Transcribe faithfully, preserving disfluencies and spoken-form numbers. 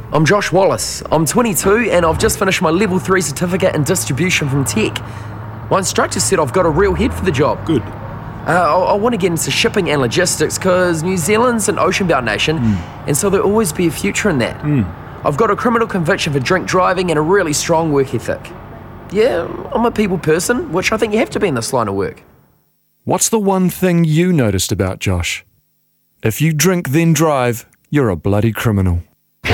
I'm Josh Wallace. I'm twenty-two and I've just finished my level three certificate in distribution from Tech. My instructor said I've got a real head for the job. Good. Uh, I, I want to get into shipping and logistics because New Zealand's an ocean-bound nation, mm. and so there'll always be a future in that. Mm. I've got a criminal conviction for drink driving and a really strong work ethic. Yeah, I'm a people person, which I think you have to be in this line of work. What's the one thing you noticed about Josh? If you drink then drive, you're a bloody criminal.